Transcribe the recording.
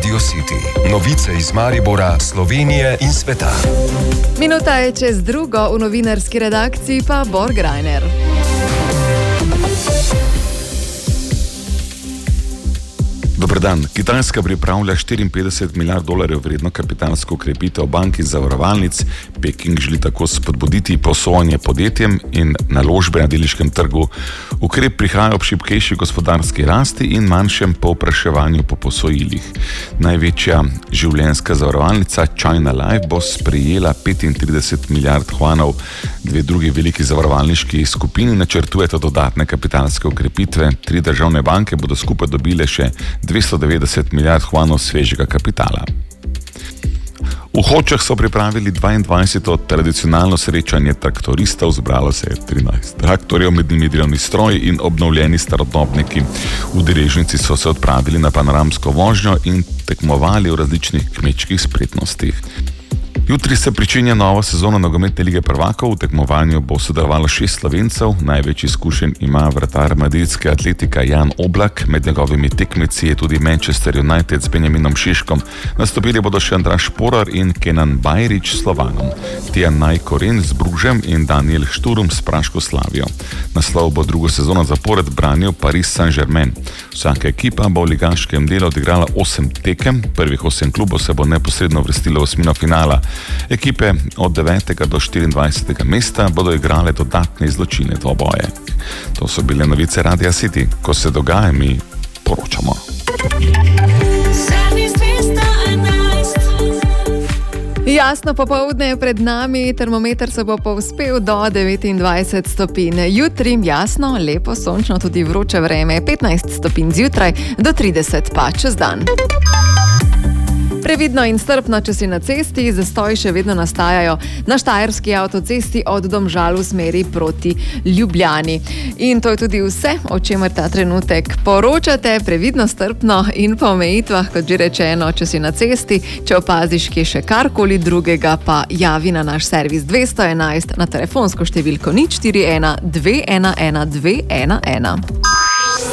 Radio City. Novice iz Maribora, Slovenije in sveta. Minuta je čez drugo, v novinarski redakciji pa Borg Reiner. Dober dan. Kitajska pripravlja $54 milijard vredno kapitalsko okrepitev bank in zavarovalnic. Peking želi tako spodbuditi posojanje podjetjem in naložbe na delniškem trgu. Ukrep prihaja ob šibkejši gospodarski rasti in manjšem povpraševanju po posojilih. Največja življenjska zavarovalnica China Life bo sprejela 35 milijard juanov. Dve drugi veliki zavarovalniški skupini načrtujeta dodatne kapitalske okrepitve. 3 državne banke bodo skupaj dobile še 290 milijard juanov svežega kapitala. V Hočah so pripravili 22. tradicionalno srečanje traktoristov, zbralo se je 13 traktorjev, med njimi delovni stroj in obnovljeni starodobniki. Udeleženci so se odpravili na panoramsko vožnjo in tekmovali v različnih kmečkih spretnostih. Jutri se pričenja nova sezona nogometne lige prvakov. V tekmovanju bo sodelovalo 6 Slovencev. Največ izkušenj ima vratar madridske Atletika Jan Oblak. Med njegovimi tekmeci je tudi Manchester United z Benjaminom Šeškom. Nastopili bodo še Andraž Šporar in Kenan Bajrić s Slovanom, Tijanaj Koren z Bružem in Daniel Šturum s Praško Slavijo. Naslov bo drugo sezono zapored branil Paris Saint-Germain. Vsaka ekipa bo v ligaškem delu odigrala 8 tekem. Prvih 8 klubov se bo neposredno uvrstilo v osmino finala. Ekipe od 9. do 24. mesta bodo igrale dodatne izločilne dvoboje. To so bile novice Radia City. Ko se dogaja, mi poročamo. Jasno popoldne je pred nami, termometer se bo povzpel do 29 stopinj. Jutri jasno, lepo, sončno, tudi vroče vreme, 15 stopinj zjutraj do 30 pa čez dan. Previdno in strpno, če si na cesti, zastoji še vedno nastajajo na štajerski avtocesti od Domžal v smeri proti Ljubljani. In to je tudi vse, o čemer ta trenutek poročate. Previdno, strpno in po omejitvah, kot že rečeno, če si na cesti, če opaziš kje še karkoli drugega, pa javi na naš servis 211 na telefonsko številko 041 211 211.